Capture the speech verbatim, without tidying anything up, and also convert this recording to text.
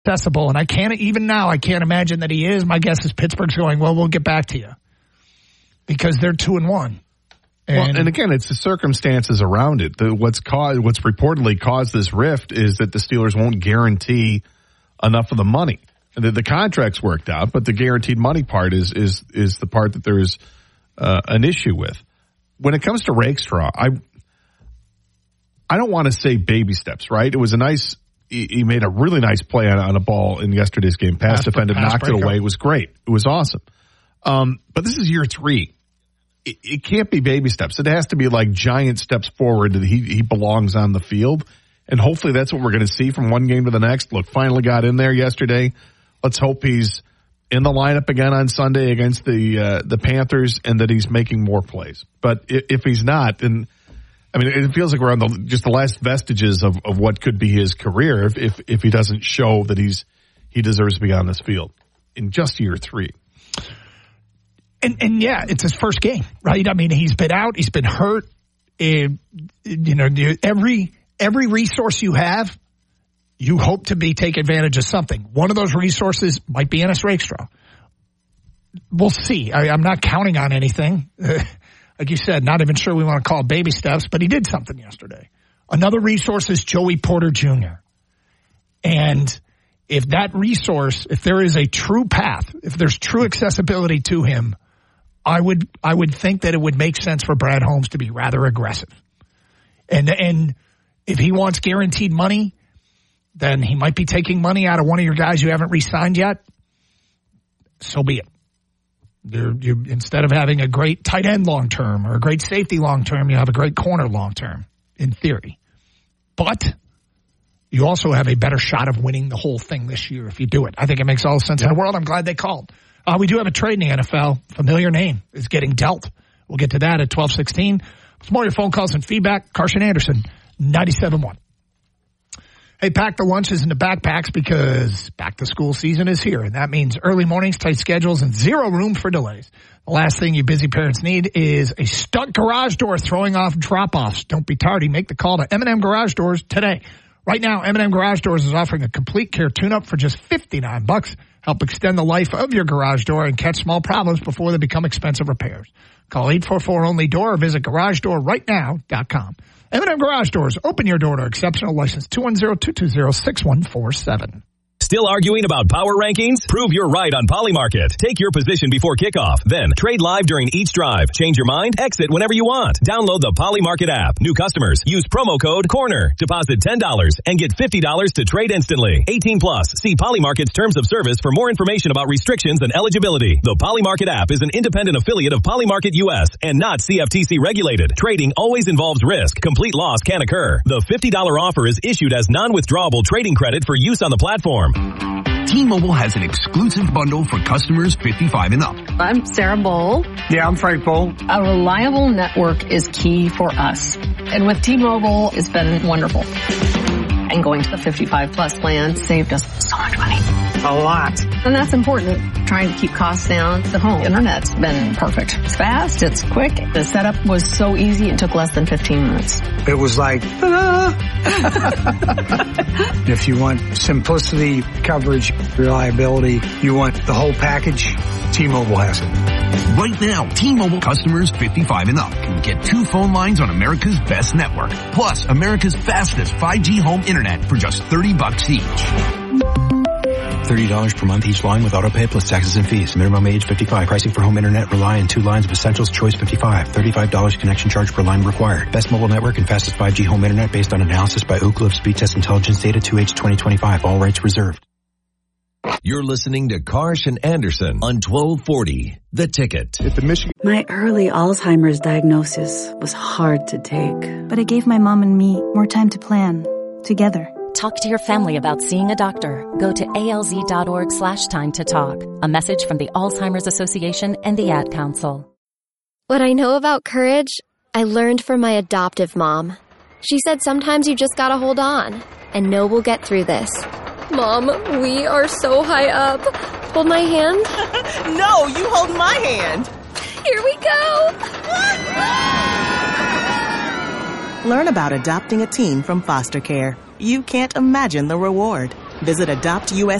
accessible, and I can't, even now, I can't imagine that he is. My guess is Pittsburgh's going, well, we'll get back to you. Because they're two and one. And, well, and again, it's the circumstances around it. The, what's caused, what's reportedly caused this rift is that the Steelers won't guarantee enough of the money. And the, the contract's worked out, but the guaranteed money part is is is the part that there is uh, an issue with. When it comes to Rakestraw, I I don't want to say baby steps, right? It was a nice, he, he made a really nice play on, on a ball in yesterday's game. Pass, pass defended, pass knocked breaker. It away. It was great. It was awesome. Um, but this is year three. It, it can't be baby steps. It has to be like giant steps forward that he, he belongs on the field. And hopefully that's what we're going to see from one game to the next. Look, finally got in there yesterday. Let's hope he's in the lineup again on Sunday against the uh, the Panthers and that he's making more plays. But if, if he's not, then, I mean, it feels like we're on the, just the last vestiges of, of what could be his career if, if, if he doesn't show that he's he deserves to be on this field in just year three. And, and yeah, it's his first game, right? I mean, he's been out, he's been hurt. Uh, you know, every every resource you have, you hope to be take advantage of something. One of those resources might be Ennis Rakestraw. We'll see. I, I'm not counting on anything. Uh, like you said, not even sure we want to call it baby steps, but he did something yesterday. Another resource is Joey Porter Junior And if that resource, if there is a true path, if there's true accessibility to him, I would I would think that it would make sense for Brad Holmes to be rather aggressive. And and if he wants guaranteed money, then he might be taking money out of one of your guys you haven't re-signed yet. So be it. You're, you instead of having a great tight end long term or a great safety long term, you have a great corner long term, in theory. But you also have a better shot of winning the whole thing this year if you do it. I think it makes all the sense yeah. in the world. I'm glad they called. Uh, we do have a trade in the N F L. Familiar name is getting dealt. We'll get to that at twelve sixteen. Some more of your phone calls and feedback. Carson Anderson, ninety-seven point one. Hey, pack the lunches into backpacks because back to school season is here, and that means early mornings, tight schedules, and zero room for delays. The last thing you busy parents need is a stuck garage door throwing off drop-offs. Don't be tardy. Make the call to M and M Garage Doors today. Right now, M and M Garage Doors is offering a complete care tune-up for just fifty-nine bucks. Help extend the life of your garage door and catch small problems before they become expensive repairs. Call eight four four only door or visit garage door right now dot com. M and M Garage Doors. Open your door to exceptional license two one zero, two two zero, six one four seven. Still arguing about power rankings? Prove you're right on Polymarket. Take your position before kickoff. Then trade live during each drive. Change your mind? Exit whenever you want. Download the Polymarket app. New customers, use promo code CORNER. Deposit ten dollars and get fifty dollars to trade instantly. eighteen plus. See Polymarket's terms of service for more information about restrictions and eligibility. The Polymarket app is an independent affiliate of Polymarket U S and not C F T C regulated. Trading always involves risk. Complete loss can occur. The fifty dollars offer is issued as non-withdrawable trading credit for use on the platform. T-Mobile has an exclusive bundle for customers fifty-five and up. I'm Sarah Bowl. Yeah, I'm Frank Bowl. A reliable network is key for us. And with T-Mobile, it's been wonderful. And going to the fifty-five plus plan saved us so much money. A lot. And that's important. Trying to keep costs down. The home internet's been perfect. It's fast. It's quick. The setup was so easy. It took less than fifteen minutes. It was like, ah. If you want simplicity, coverage, reliability, you want the whole package, T-Mobile has it. Right now, T-Mobile customers fifty-five and up can get two phone lines on America's best network, plus America's fastest five G home internet for just thirty bucks each. thirty dollars per month each line with autopay plus taxes and fees. Minimum age fifty-five. Pricing for home internet rely on two lines of Essentials Choice fifty-five. thirty-five dollars connection charge per line required. Best mobile network and fastest five G home internet based on analysis by Ookla of Speed Test Intelligence Data two H twenty twenty-five. All rights reserved. You're listening to Karsh and Anderson on twelve forty, The Ticket. If the Michigan- My early Alzheimer's diagnosis was hard to take. But it gave my mom and me more time to plan, together. Talk to your family about seeing a doctor. Go to alz.org slash time to talk. A message from the Alzheimer's Association and the Ad Council. What I know about courage, I learned from my adoptive mom. She said sometimes you just gotta hold on and know we'll get through this. Mom, we are so high up. Hold my hand. No, you hold my hand. Here we go. Learn about adopting a teen from foster care. You can't imagine the reward. Visit adopt u s